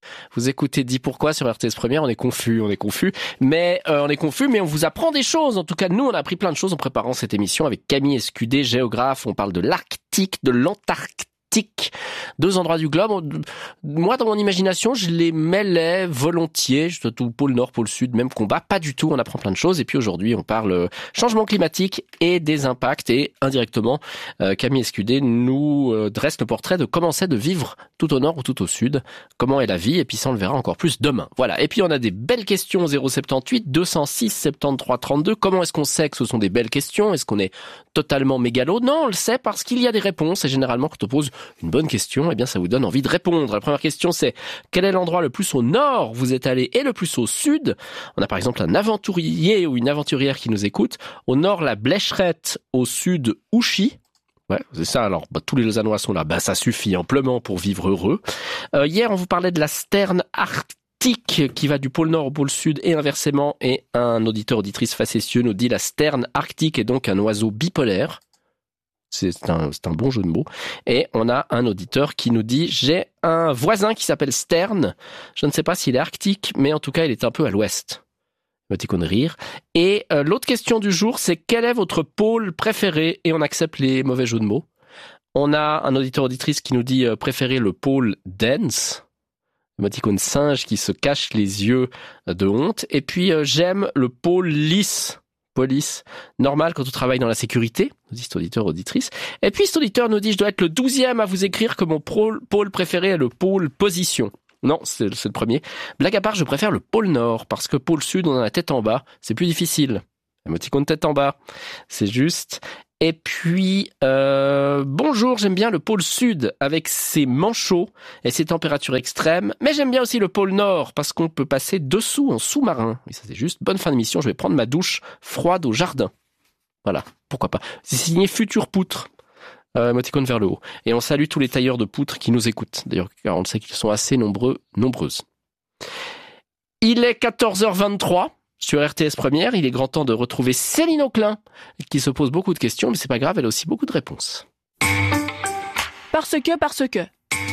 Vous écoutez Dis Pourquoi sur RTS Première. On est confus, mais on vous apprend des choses. En tout cas, nous, on a appris plein de choses en préparant cette émission avec Camille Escudé, géographe. On parle de l'Arctique, de l'Antarctique. 2 endroits du globe. Moi, dans mon imagination, je les mêlais volontiers. Tout pôle Nord, pôle Sud, même combat. Pas du tout. On apprend plein de choses. Et puis aujourd'hui, on parle changement climatique et des impacts. Et indirectement, Camille Escudé nous dresse le portrait de comment c'est de vivre tout au Nord ou tout au Sud. Comment est la vie. Et puis ça, on le verra encore plus demain. Voilà. Et puis on a des belles questions. 078 206 73 32. Comment est-ce qu'on sait que ce sont des belles questions? Est-ce qu'on est totalement mégalo? Non, on le sait parce qu'il y a des réponses. Et généralement, quand on pose une bonne question, eh bien ça vous donne envie de répondre. La première question, c'est quel est l'endroit le plus au nord vous êtes allé et le plus au sud? On a par exemple un aventurier ou une aventurière qui nous écoute. Au nord, la Blécherette, au sud, Ouchy. Ouais, c'est ça. Alors, tous les Lausannois sont là. Ça suffit amplement pour vivre heureux. Hier, on vous parlait de la sterne arctique qui va du pôle Nord au pôle Sud et inversement. Et un auditeur-auditrice facétieux nous dit la sterne arctique est donc un oiseau bipolaire. C'est un bon jeu de mots. Et on a un auditeur qui nous dit « J'ai un voisin qui s'appelle Stern. Je ne sais pas s'il est arctique, mais en tout cas, il est un peu à l'ouest. » Émoticône rire. Et l'autre question du jour, c'est « Quel est votre pôle préféré ?» Et on accepte les mauvais jeux de mots. On a un auditeur-auditrice qui nous dit « Préférer le pôle dense ?» Émoticône singe qui se cache les yeux de honte. Et puis « J'aime le pôle lisse. » Police, normal quand on travaille dans la sécurité, nous dit cet auditeur, auditrice. Et puis cet auditeur nous dit, je dois être le 12e à vous écrire que mon pôle préféré est le pôle position. Non, c'est le premier. Blague à part, je préfère le pôle Nord, parce que pôle Sud, on a la tête en bas, c'est plus difficile. Émoticône tête en bas, c'est juste. Et puis, bonjour, j'aime bien le pôle Sud avec ses manchots et ses températures extrêmes, mais j'aime bien aussi le pôle Nord parce qu'on peut passer dessous en sous-marin. Et ça c'est juste, bonne fin d'émission, je vais prendre ma douche froide au jardin. Voilà, pourquoi pas. C'est signé Futur Poutre, émoticône vers le haut. Et on salue tous les tailleurs de poutres qui nous écoutent, d'ailleurs, car on sait qu'ils sont assez nombreuses. Il est 14h23. Sur RTS Première, il est grand temps de retrouver Céline Auclin, qui se pose beaucoup de questions, mais c'est pas grave, elle a aussi beaucoup de réponses. Parce que.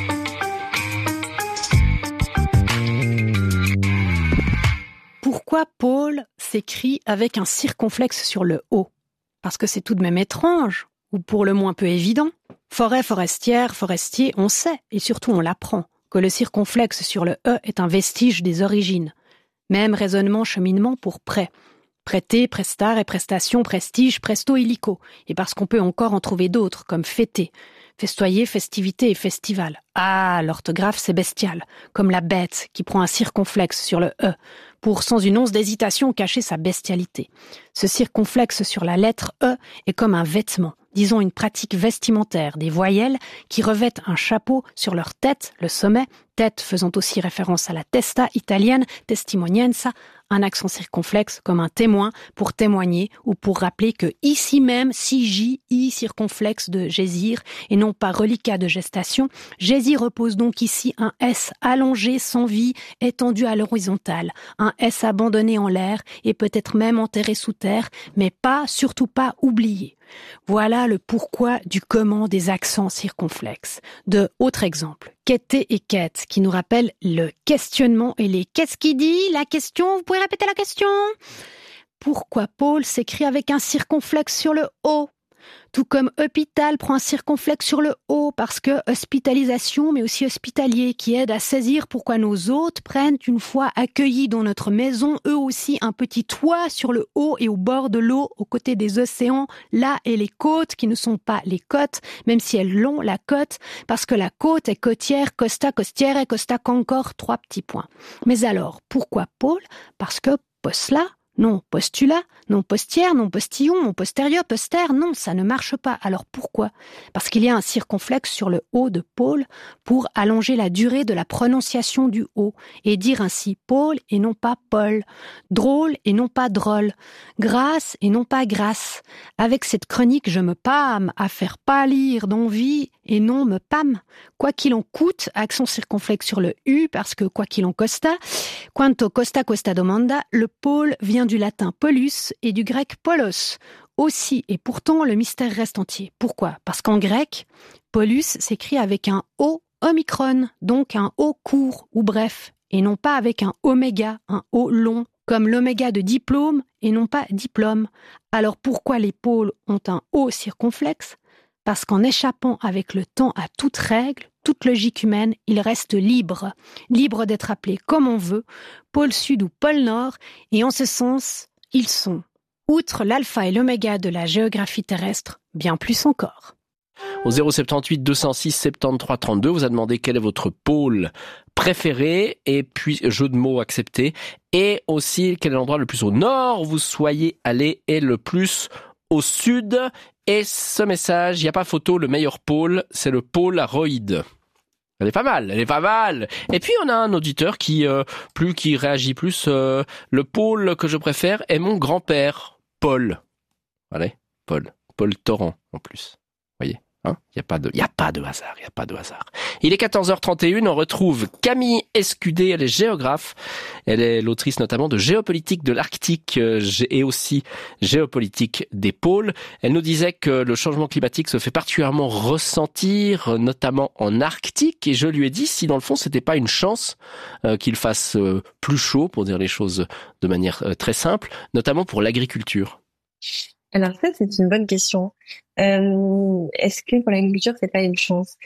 Pourquoi Paul s'écrit avec un circonflexe sur le O? Parce que c'est tout de même étrange, ou pour le moins peu évident. Forêt, forestière, forestier, on sait, et surtout on l'apprend, que le circonflexe sur le E est un vestige des origines. Même raisonnement, cheminement pour prêt. Prêter, prestar et prestation, prestige, presto, illico. Et parce qu'on peut encore en trouver d'autres, comme fêter, festoyer, festivité et festival. Ah, l'orthographe c'est bestial, comme la bête qui prend un circonflexe sur le E, pour sans une once d'hésitation cacher sa bestialité. Ce circonflexe sur la lettre E est comme un vêtement, disons une pratique vestimentaire, des voyelles qui revêtent un chapeau sur leur tête, le sommet, tête faisant aussi référence à la testa italienne, testimonienza, un accent circonflexe comme un témoin pour témoigner ou pour rappeler que ici même, si i circonflexe de gésir et non pas reliquat de gestation, gésir repose donc ici un S allongé sans vie, étendu à l'horizontale, un S abandonné en l'air et peut-être même enterré sous terre, mais surtout pas oublié. Voilà le pourquoi du comment des accents circonflexes. De autres exemples, quêter et quête, qui nous rappellent le questionnement et les qu'est-ce qui dit, la question, vous pouvez répéter la question? Pourquoi Paul s'écrit avec un circonflexe sur le O? Tout comme hôpital prend un circonflexe sur le O parce que hospitalisation mais aussi hospitalier qui aide à saisir pourquoi nos hôtes prennent une fois accueillis dans notre maison eux aussi un petit toit sur le haut et au bord de l'eau aux côtés des océans là et les côtes qui ne sont pas les côtes même si elles l'ont la côte parce que la côte est côtière, costa, costière et costa qu'encore 3 petits points. Mais alors pourquoi Paul? Parce que postla non postula, non postière, non postillon, non postérieur, poster, non, ça ne marche pas. Alors pourquoi? Parce qu'il y a un circonflexe sur le O de Paul pour allonger la durée de la prononciation du O et dire ainsi Paul et non pas Paul, drôle et non pas drôle, grâce et non pas grâce. Avec cette chronique, je me pâme à faire pâlir d'envie et non me pâme. Quoi qu'il en coûte, accent circonflexe sur le U parce que quoi qu'il en costa, quanto costa questa domanda, le Paul vient du latin polus et du grec polos. Aussi, et pourtant, le mystère reste entier. Pourquoi? Parce qu'en grec, polus s'écrit avec un O Omicron, donc un O court ou bref, et non pas avec un oméga, un O long, comme l'oméga de diplôme et non pas diplôme. Alors pourquoi les pôles ont un O circonflexe ? Parce qu'en échappant avec le temps à toute règle, toute logique humaine, ils restent libres. Libres d'être appelés comme on veut, pôle sud ou pôle nord, et en ce sens, ils sont, outre l'alpha et l'oméga de la géographie terrestre, bien plus encore. Au 078 206 73 32, vous a demandé quel est votre pôle préféré, et puis jeu de mots accepté, et aussi quel est l'endroit le plus au nord où vous soyez allé et le plus au sud. Et ce message, il n'y a pas photo, le meilleur pôle, c'est le polaroid. Elle est pas mal, elle est pas mal. Et puis on a un auditeur qui réagit plus. Le pôle que je préfère est mon grand-père, Paul. Allez, Paul Torrent en plus. Voyez. Il y a pas de hasard. Il est 14h31, on retrouve Camille Escudé, elle est géographe. Elle est l'autrice notamment de Géopolitique de l'Arctique et aussi Géopolitique des pôles. Elle nous disait que le changement climatique se fait particulièrement ressentir, notamment en Arctique. Et je lui ai dit si dans le fond c'était pas une chance qu'il fasse plus chaud, pour dire les choses de manière très simple, notamment pour l'agriculture. Alors ça, c'est une bonne question. Est-ce que pour l'agriculture, c'est pas une chance?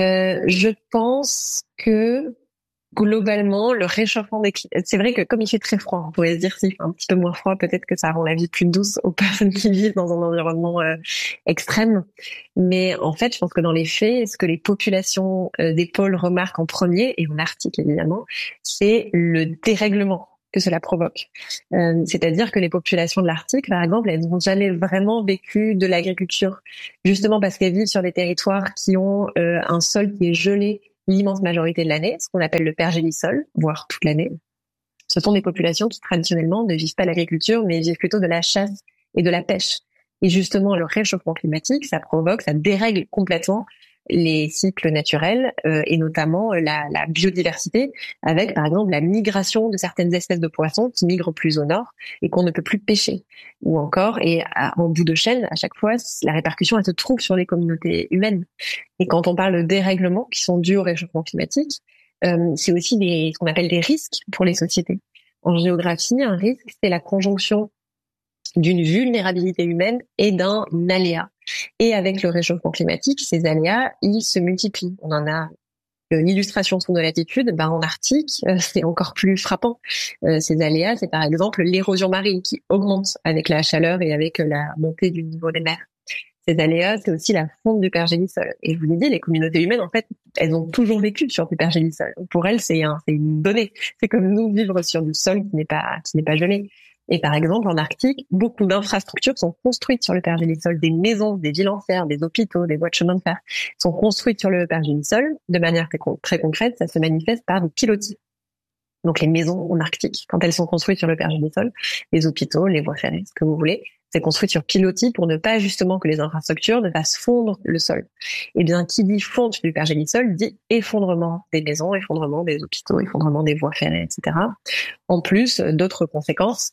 Je pense que globalement, le réchauffement c'est vrai que comme il fait très froid, on pourrait se dire s'il fait un petit peu moins froid, peut-être que ça rend la vie plus douce aux personnes qui vivent dans un environnement extrême. Mais en fait, je pense que dans les faits, ce que les populations des pôles remarquent en premier, et en Arctique évidemment, c'est le dérèglement que cela provoque. C'est-à-dire que les populations de l'Arctique, par exemple, elles n'ont jamais vraiment vécu de l'agriculture, justement parce qu'elles vivent sur des territoires qui ont un sol qui est gelé l'immense majorité de l'année, ce qu'on appelle le pergélisol, voire toute l'année. Ce sont des populations qui traditionnellement ne vivent pas l'agriculture, mais vivent plutôt de la chasse et de la pêche. Et justement, le réchauffement climatique, ça dérègle complètement les cycles naturels et notamment la biodiversité, avec par exemple la migration de certaines espèces de poissons qui migrent plus au nord et qu'on ne peut plus pêcher. Ou encore, en bout de chaîne, à chaque fois, la répercussion elle se trouve sur les communautés humaines. Et quand on parle de dérèglements qui sont dus au réchauffement climatique, c'est aussi ce qu'on appelle des risques pour les sociétés. En géographie, un risque, c'est la conjonction d'une vulnérabilité humaine et d'un aléa. Et avec le réchauffement climatique, ces aléas, ils se multiplient. On en a l'illustration sous nos latitudes. En Arctique, c'est encore plus frappant. Ces aléas, c'est par exemple l'érosion marine qui augmente avec la chaleur et avec la montée du niveau des mers. Ces aléas, c'est aussi la fonte du pergélisol. Et je vous l'ai dit, les communautés humaines, en fait, elles ont toujours vécu sur du pergélisol. Pour elles, c'est une donnée. C'est comme nous vivre sur du sol qui n'est pas gelé. Et par exemple, en Arctique, beaucoup d'infrastructures sont construites sur le pergélisol. Des maisons, des villes entières, des hôpitaux, des voies de chemin de fer sont construites sur le pergélisol. De manière très concrète, ça se manifeste par des pilotis. Donc les maisons en Arctique, quand elles sont construites sur le pergélisol, les hôpitaux, les voies ferrées, ce que vous voulez, c'est construit sur pilotis pour ne pas justement que les infrastructures ne fassent fondre le sol. Et bien, qui dit fonte du pergélisol dit effondrement des maisons, effondrement des hôpitaux, effondrement des voies ferrées, etc. En plus, d'autres conséquences.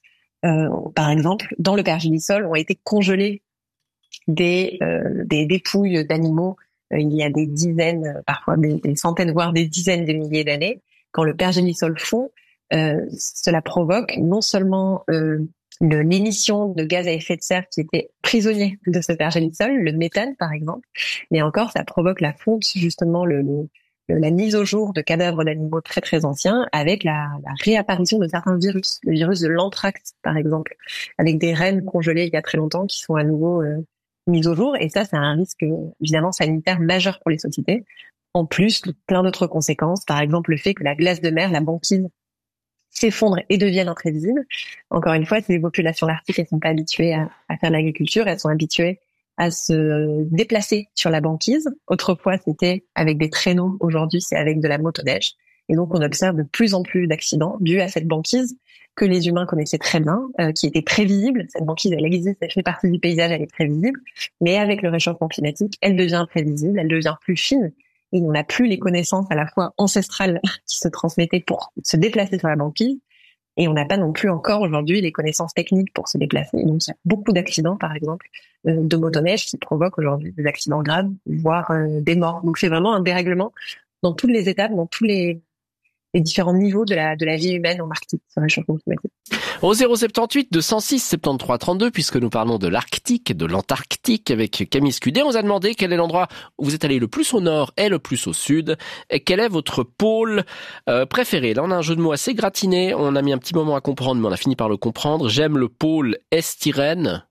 Par exemple, dans le pergélisol ont été congelées des dépouilles d'animaux il y a des dizaines, parfois des centaines, voire des dizaines de milliers d'années. Quand le pergélisol fond, cela provoque non seulement l'émission de gaz à effet de serre qui était prisonnier de ce pergélisol, le méthane par exemple, mais encore ça provoque la fonte, justement la mise au jour de cadavres d'animaux très très anciens, avec la réapparition de certains virus, le virus de l'anthrax par exemple, avec des rennes congelées il y a très longtemps qui sont à nouveau mises au jour, et ça c'est un risque évidemment sanitaire majeur pour les sociétés. En plus, plein d'autres conséquences, par exemple le fait que la glace de mer, la banquise, s'effondre et devienne imprévisible. Encore une fois, ces populations arctiques, elles sont pas habituées à faire de l'agriculture, elles sont habituées à se déplacer sur la banquise. Autrefois, c'était avec des traîneaux. Aujourd'hui, c'est avec de la motoneige. Et donc, on observe de plus en plus d'accidents dus à cette banquise que les humains connaissaient très bien, qui était prévisible. Cette banquise, elle existe, elle fait partie du paysage, elle est prévisible. Mais avec le réchauffement climatique, elle devient imprévisible, elle devient plus fine. Et on n'a plus les connaissances à la fois ancestrales qui se transmettaient pour se déplacer sur la banquise. Et on n'a pas non plus encore aujourd'hui les connaissances techniques pour se déplacer. Donc, il y a beaucoup d'accidents, par exemple, de motoneige qui provoquent aujourd'hui des accidents graves, voire des morts. Donc, c'est vraiment un dérèglement dans toutes les étapes, dans tous les différents niveaux de la vie humaine en Arctique, ce réchauffement climatique. Au 078 206 73 32, puisque nous parlons de l'Arctique, de l'Antarctique avec Camille Escudé, on vous a demandé quel est l'endroit où vous êtes allé le plus au nord et le plus au sud, et quel est votre pôle préféré. Là, on a un jeu de mots assez gratiné, on a mis un petit moment à comprendre, mais on a fini par le comprendre. J'aime le pôle polystyrène,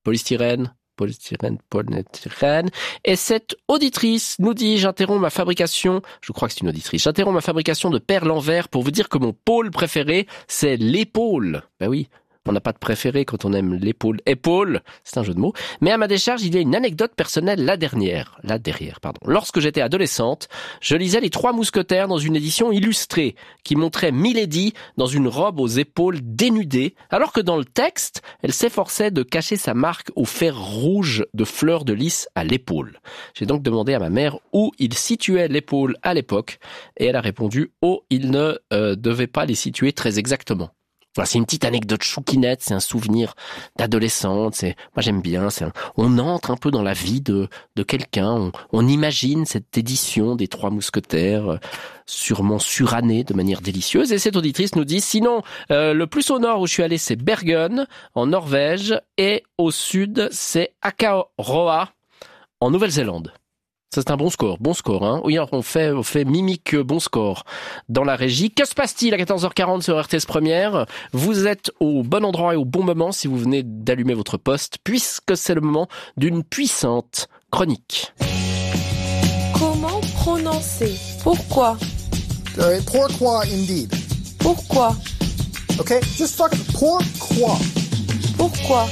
polystyrène. Et cette auditrice nous dit, je crois que c'est une auditrice, j'interromps ma fabrication de perles en verre pour vous dire que mon pôle préféré, c'est l'épaule. Ben oui. On n'a pas de préféré quand on aime l'épaule. Épaule, c'est un jeu de mots. Mais à ma décharge, il y a une anecdote personnelle là derrière. Lorsque j'étais adolescente, je lisais Les Trois Mousquetaires dans une édition illustrée qui montrait Milady dans une robe aux épaules dénudées, alors que dans le texte, elle s'efforçait de cacher sa marque au fer rouge de fleurs de lys à l'épaule. J'ai donc demandé à ma mère où il situait l'épaule à l'époque, et elle a répondu « Oh, il ne devait pas les situer très exactement ». Voilà, c'est une petite anecdote chouquinette, c'est un souvenir d'adolescente, moi j'aime bien, on entre un peu dans la vie de quelqu'un, on imagine cette édition des Trois Mousquetaires, sûrement surannée de manière délicieuse, et cette auditrice nous dit, sinon, le plus au nord où je suis allé, c'est Bergen, en Norvège, et au sud, c'est Akaroa, en Nouvelle-Zélande. Ça, c'est un bon score, hein. Oui, alors on fait mimique bon score dans la régie. Que se passe-t-il à 14h40 sur RTS Première? Vous êtes au bon endroit et au bon moment si vous venez d'allumer votre poste, puisque c'est le moment d'une puissante chronique. Comment prononcer? Pourquoi? Pourquoi, indeed. Pourquoi? Okay, just fuck it. Pourquoi? Pourquoi?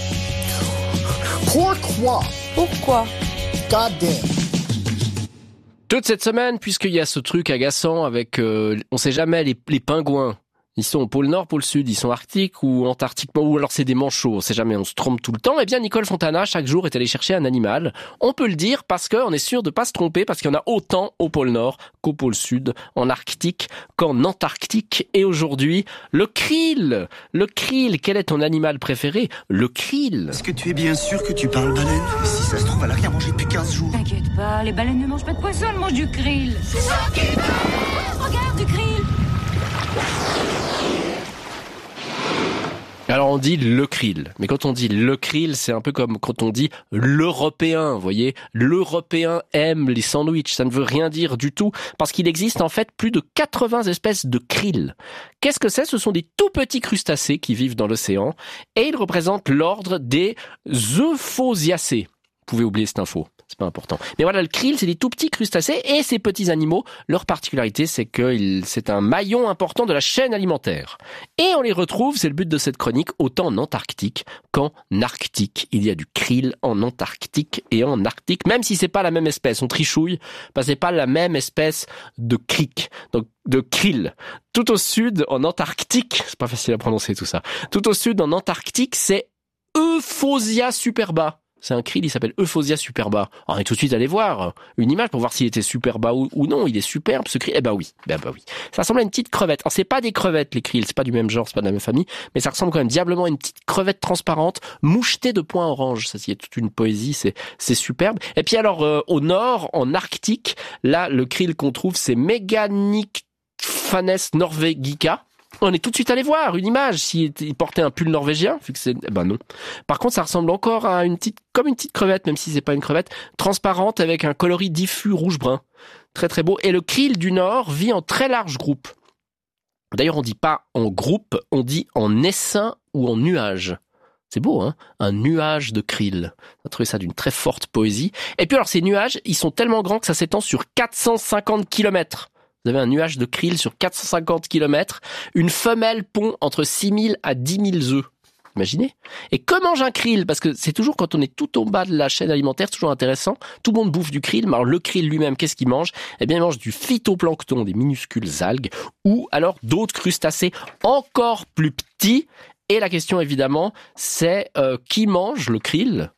Pourquoi? Pourquoi? God damn. Toute cette semaine, puisqu'il y a ce truc agaçant avec, on sait jamais, les pingouins. Ils sont au pôle Nord, pôle Sud, ils sont arctiques ou antarctiques, ou alors c'est des manchots, on sait jamais, on se trompe tout le temps. Eh bien, Nicole Fontana, chaque jour, est allée chercher un animal. On peut le dire parce qu'on est sûr de pas se tromper, parce qu'il y en a autant au pôle Nord qu'au pôle Sud, en Arctique qu'en Antarctique. Et aujourd'hui, le krill. Le krill, quel est ton animal préféré? Le krill. Est-ce que tu es bien sûr que tu parles baleine? Si ça se trouve, elle a rien mangé depuis 15 jours. T'inquiète pas, les baleines ne mangent pas de poisson, elles mangent du krill. C'est ça qui regarde du krill. Alors on dit le krill, mais quand on dit le krill, c'est un peu comme quand on dit l'Européen, vous voyez, l'Européen aime les sandwichs, ça ne veut rien dire du tout, parce qu'il existe en fait plus de 80 espèces de krill. Qu'est-ce que c'est? Ce sont des tout petits crustacés qui vivent dans l'océan, et ils représentent l'ordre des Euphausiacées. Vous pouvez oublier cette info. C'est pas important. Mais voilà, le krill, c'est des tout petits crustacés et ces petits animaux, leur particularité, c'est que c'est un maillon important de la chaîne alimentaire. Et on les retrouve, c'est le but de cette chronique, autant en Antarctique qu'en Arctique. Il y a du krill en Antarctique et en Arctique, même si c'est pas la même espèce. On trichouille, parce que c'est pas la même espèce de cric. Donc, de krill. Tout au sud, en Antarctique, c'est pas facile à prononcer tout ça. Tout au sud, en Antarctique, c'est Euphausia superba. C'est un krill, il s'appelle Euphausia superba. Alors, on est tout de suite allé voir une image pour voir s'il était superba ou non. Il est superbe, ce krill. Eh ben oui. Ça ressemble à une petite crevette. Alors, c'est pas des crevettes, les krills. C'est pas du même genre, c'est pas de la même famille. Mais ça ressemble quand même diablement à une petite crevette transparente, mouchetée de points orange. Ça, il y a toute une poésie. C'est superbe. Et puis alors, au nord, en Arctique, là, le krill qu'on trouve, c'est Meganicphanes norvegica. On est tout de suite allé voir une image s'il portait un pull norvégien, vu que c'est, non. Par contre, ça ressemble encore à comme une petite crevette, même si c'est pas une crevette, transparente avec un coloris diffus rouge-brun. Très très beau. Et le krill du Nord vit en très large groupe. D'ailleurs, on dit pas en groupe, on dit en essaim ou en nuage. C'est beau, hein? Un nuage de krill. On a trouvé ça d'une très forte poésie. Et puis alors, ces nuages, ils sont tellement grands que ça s'étend sur 450 kilomètres. Vous avez un nuage de krill sur 450 km. Une femelle pond entre 6000 à 10 000 œufs. Imaginez. Et que mange un krill? Parce que c'est toujours quand on est tout au bas de la chaîne alimentaire, c'est toujours intéressant. Tout le monde bouffe du krill. Mais alors le krill lui-même, qu'est-ce qu'il mange? Eh bien, il mange du phytoplancton, des minuscules algues, ou alors d'autres crustacés encore plus petits. Et la question, évidemment, c'est qui mange le krill?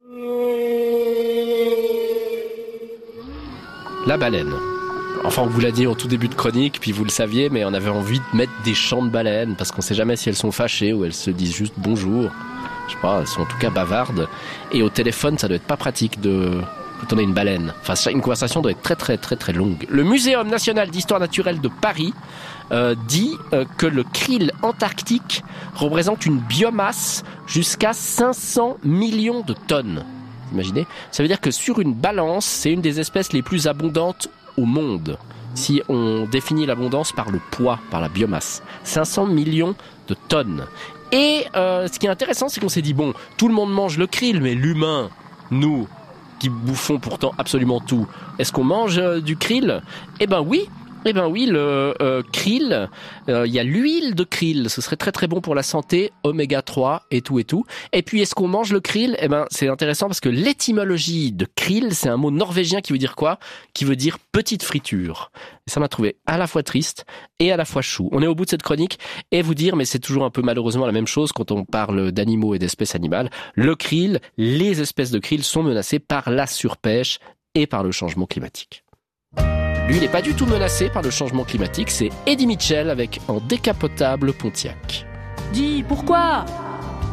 La baleine. Enfin, on vous l'a dit en tout début de chronique, puis vous le saviez, mais on avait envie de mettre des chants de baleines, parce qu'on sait jamais si elles sont fâchées ou elles se disent juste bonjour. Je sais pas, elles sont en tout cas bavardes. Et au téléphone, ça doit être pas pratique de quand on est une baleine. Enfin, une conversation doit être très très très très longue. Le Muséum national d'histoire naturelle de Paris dit que le krill antarctique représente une biomasse jusqu'à 500 millions de tonnes. Imaginez, ça veut dire que sur une balance, c'est une des espèces les plus abondantes au monde. Si on définit l'abondance par le poids, par la biomasse, 500 millions de tonnes. Et ce qui est intéressant, c'est qu'on s'est dit, bon, tout le monde mange le krill, mais l'humain, nous, qui bouffons pourtant absolument tout, est-ce qu'on mange du krill ? Eh ben oui, le krill, il y a l'huile de krill, ce serait très très bon pour la santé, oméga 3 et tout. Et puis est-ce qu'on mange le krill ? Eh ben c'est intéressant parce que l'étymologie de krill, c'est un mot norvégien qui veut dire quoi ? Qui veut dire petite friture. Et ça m'a trouvé à la fois triste et à la fois chou. On est au bout de cette chronique et vous dire, mais c'est toujours un peu malheureusement la même chose quand on parle d'animaux et d'espèces animales. Le krill, les espèces de krill sont menacées par la surpêche et par le changement climatique. Lui, il n'est pas du tout menacé par le changement climatique, c'est Eddie Mitchell avec un décapotable Pontiac. Dis, pourquoi ?